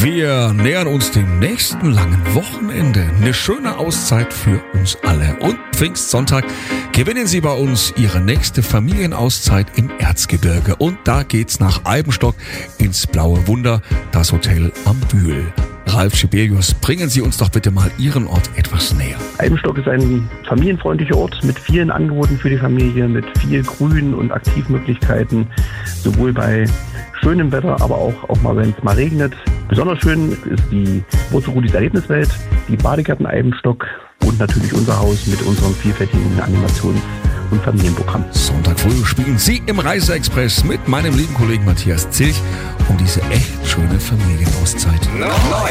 Wir nähern uns dem nächsten langen Wochenende. Eine schöne Auszeit für uns alle. Und Pfingstsonntag gewinnen Sie bei uns Ihre nächste Familienauszeit im Erzgebirge. Und da geht's nach Eibenstock ins Blaue Wunder, das Hotel am Bühl. Ralf Schibelius, bringen Sie uns doch bitte mal Ihren Ort etwas näher. Eibenstock ist ein familienfreundlicher Ort mit vielen Angeboten für die Familie, mit viel Grün und Aktivmöglichkeiten, sowohl bei schönem Wetter, aber auch mal, wenn es mal regnet. Besonders schön ist die Wurzelrudis Erlebniswelt, die Badegärten Eibenstock und natürlich unser Haus mit unserem vielfältigen Animations- und Familienprogramm. Sonntag früh spielen Sie im Reiseexpress mit meinem lieben Kollegen Matthias Zilch um diese echt schöne Familienauszeit. Noch neu.